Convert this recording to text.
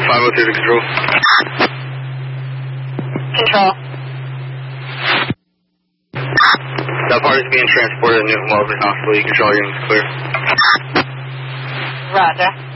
502 to control. Control. That party's being transported to Newton Wells Hospital. You control your units clear. Roger.